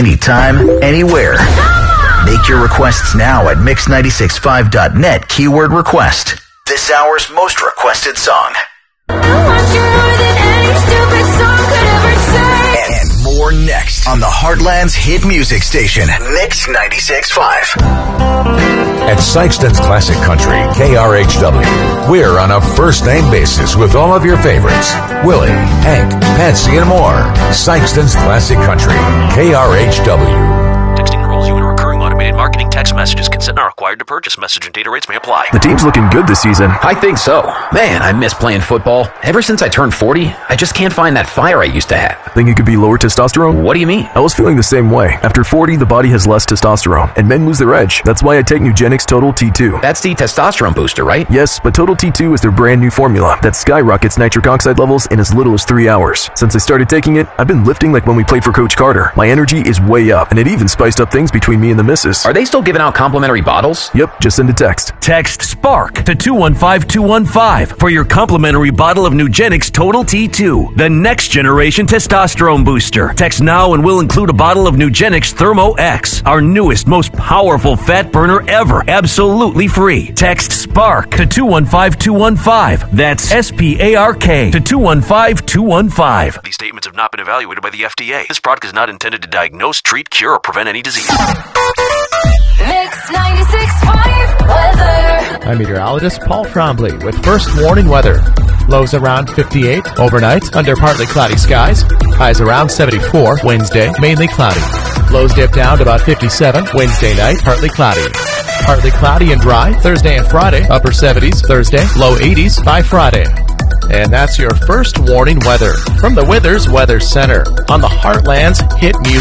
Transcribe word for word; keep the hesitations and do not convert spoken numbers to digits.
anytime, anywhere. Make your requests now at mix nine six five dot net, keyword request. This hour's most requested song. And more next on the Heartland's hit music station, Mix ninety-six point five. At Sykeston's Classic Country, K R H W, we're on a first-name basis with all of your favorites. Willie, Hank, Patsy, and more. Sykeston's Classic Country, K R H W. Texting enrolls you in a recurring automated marketing text messages. Consent not required to purchase. Message and data rates may apply. The team's looking good this season. I think so. Man, I miss playing football. Ever since I turned forty, I just can't find that fire I used to have. Think it could be lower testosterone? What do you mean? I was feeling the same way. After forty, the body has less testosterone, and men lose their edge. That's why I take Nugenix Total T two. That's the testosterone booster, right? Yes, but Total T two is their brand new formula that skyrockets nitric oxide levels in as little as three hours. Since I started taking it, I've been lifting like when we played for Coach Carter. My energy is way up, and it even spiced up things between me and the missus. Are they still giving out complimentary bottles? Yep, just send a text. Text SPARK to two one five two one five for your complimentary bottle of Nugenix Total T two, the next generation testosterone booster. Text now and we'll include a bottle of Nugenix Thermo X, our newest, most powerful fat burner ever, absolutely free. Text SPARK to two one five two one five. That's S P A R K to two one five two one five. These statements have not been evaluated by the F D A. This product is not intended to diagnose, treat, cure, or prevent any disease. Mix ninety-six point five weather. I'm meteorologist Paul Trombley with first warning weather. Lows around fifty-eight overnight under partly cloudy skies. Highs around seventy-four Wednesday, mainly cloudy. Lows dip down to about fifty-seven Wednesday night, partly cloudy. Partly cloudy and dry Thursday and Friday, upper seventies Thursday, low eighties by Friday. And that's your first warning weather from the Withers Weather Center on the Heartland's hit music.